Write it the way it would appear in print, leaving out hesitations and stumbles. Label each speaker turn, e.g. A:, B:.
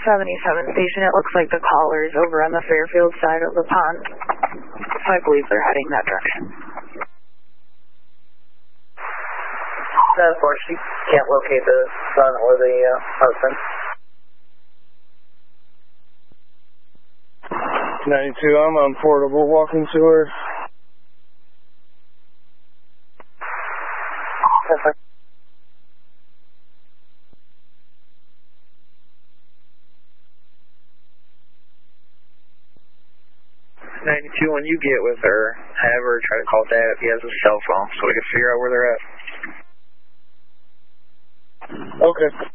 A: 77 station. It looks like the caller is over on the Fairfield side of the pond. So I believe they're heading that direction.
B: Unfortunately, can't locate the son or the husband.
C: 92, I'm on portable, walking to her.
B: Perfect.
D: When you get with her, have her try to call Dad if he has a cell phone so we can figure out where they're at.
C: Okay.